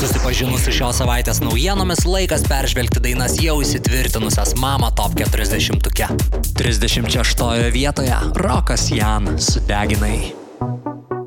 Susipažinus su šios savaitės naujienomis, laikas peržvelgti dainas jau įsitvirtinusias Mama Top 40-tuke. 36 vietoje Rokas Jan su Deginai.